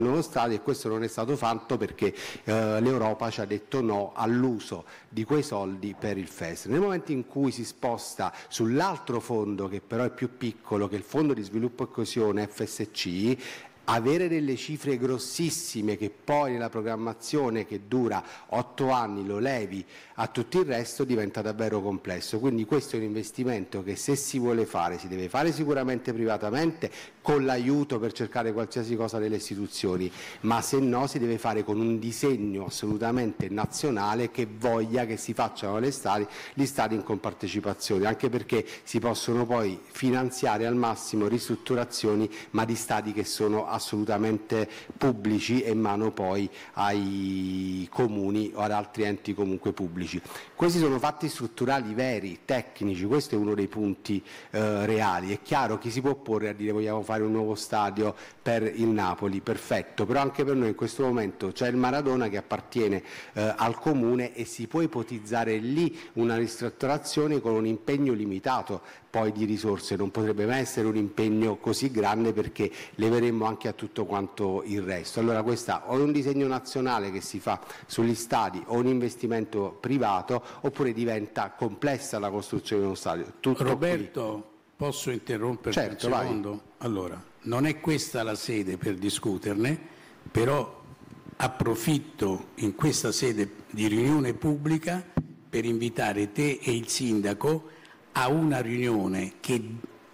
nuovo stadio, e questo non è stato fatto perché l'Europa ci ha detto no all'uso di quei soldi per il FESR. Nel momento in cui si sposta sull'altro fondo, che però è più piccolo, che è il Fondo di Sviluppo e Coesione FSC, avere delle cifre grossissime che poi nella programmazione che dura 8 anni lo levi a tutto il resto diventa davvero complesso. Quindi questo è un investimento che, se si vuole fare, si deve fare sicuramente privatamente con l'aiuto per cercare qualsiasi cosa delle istituzioni, ma se no si deve fare con un disegno assolutamente nazionale che voglia che si facciano gli stadi in compartecipazione, anche perché si possono poi finanziare al massimo ristrutturazioni, ma di stadi che sono assolutamente pubblici e in mano poi ai comuni o ad altri enti comunque pubblici. Questi sono fatti strutturali veri, tecnici, questo è uno dei punti reali. È chiaro, chi si può opporre a dire vogliamo fare un nuovo stadio per il Napoli, perfetto, però anche per noi in questo momento c'è il Maradona che appartiene al comune e si può ipotizzare lì una ristrutturazione con un impegno limitato poi di risorse, non potrebbe mai essere un impegno così grande perché leveremmo anche a tutto quanto il resto. Allora questa o è un disegno nazionale che si fa sugli stadi o un investimento privato, oppure diventa complessa la costruzione di uno stadio. Tutto Roberto, qui. posso interromperti Certo, un secondo? vai. Allora, non è questa la sede per discuterne, però approfitto in questa sede di riunione pubblica per invitare te e il sindaco a una riunione che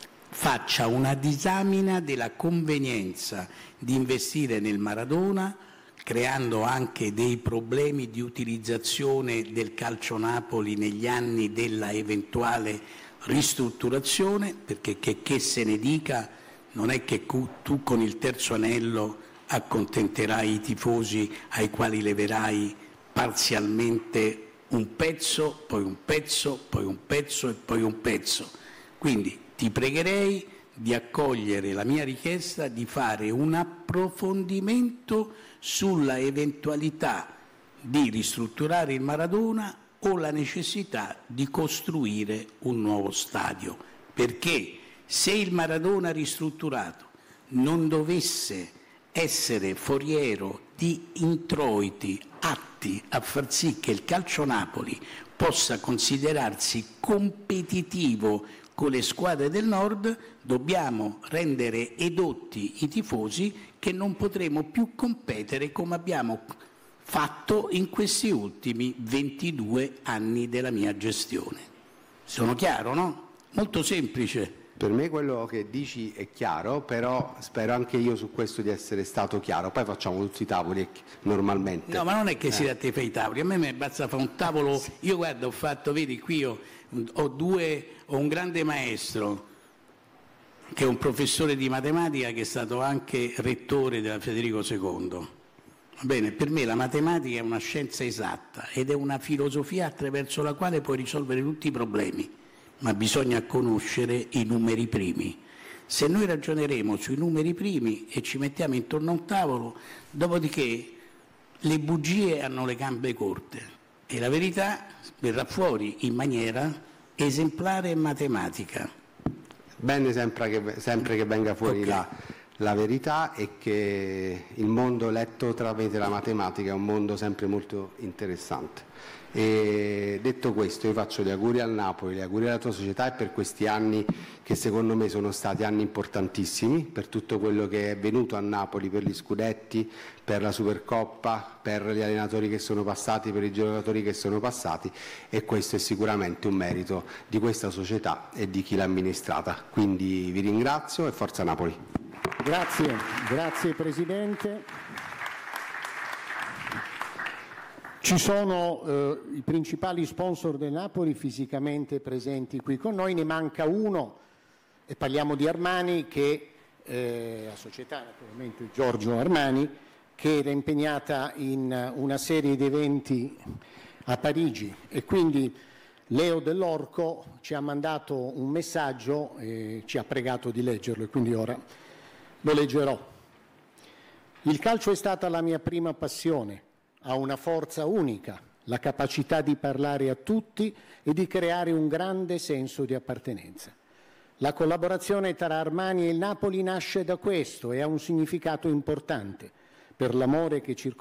faccia una disamina della convenienza di investire nel Maradona, creando anche dei problemi di utilizzazione del Calcio Napoli negli anni della eventuale ristrutturazione, perché che se ne dica, non è che tu con il terzo anello accontenterai i tifosi ai quali leverai parzialmente un pezzo, poi un pezzo, poi un pezzo e poi un pezzo. Quindi ti pregherei di accogliere la mia richiesta di fare un approfondimento sulla eventualità di ristrutturare il Maradona o la necessità di costruire un nuovo stadio, perché se il Maradona ristrutturato non dovesse essere foriero di introiti atti a far sì che il Calcio Napoli possa considerarsi competitivo con le squadre del Nord, dobbiamo rendere edotti i tifosi che non potremo più competere come abbiamo fatto in questi ultimi 22 anni della mia gestione. Sono chiaro, no? Molto semplice. Per me quello che dici è chiaro, però spero anche io su questo di essere stato chiaro. Poi facciamo tutti i tavoli normalmente. No, ma non è che si te fai i tavoli, a me mi basta fare un tavolo. Sì. Io guarda, ho fatto, vedi, qui ho un grande maestro che è un professore di matematica che è stato anche rettore della Federico II. Va bene, per me la matematica è una scienza esatta ed è una filosofia attraverso la quale puoi risolvere tutti i problemi, ma bisogna conoscere i numeri primi. Se noi ragioneremo sui numeri primi e ci mettiamo intorno a un tavolo, dopodiché le bugie hanno le gambe corte e la verità verrà fuori in maniera esemplare e matematica. Bene sempre che venga fuori la verità, e che il mondo letto tramite la matematica è un mondo sempre molto interessante. E detto questo, io faccio gli auguri al Napoli, gli auguri alla tua società, e per questi anni che secondo me sono stati anni importantissimi, per tutto quello che è venuto a Napoli, per gli scudetti, per la Supercoppa, per gli allenatori che sono passati, per i giocatori che sono passati, e questo è sicuramente un merito di questa società e di chi l'ha amministrata. Quindi vi ringrazio e forza Napoli. Grazie Presidente. Ci sono i principali sponsor del Napoli fisicamente presenti qui con noi, ne manca uno, e parliamo di Armani, che la società naturalmente Giorgio Armani, che era impegnata in una serie di eventi a Parigi, e quindi Leo Dell'Orco ci ha mandato un messaggio e ci ha pregato di leggerlo, e quindi ora lo leggerò. Il calcio è stata la mia prima passione. Ha una forza unica, la capacità di parlare a tutti e di creare un grande senso di appartenenza. La collaborazione tra Armani e il Napoli nasce da questo e ha un significato importante. per l'amore che circonda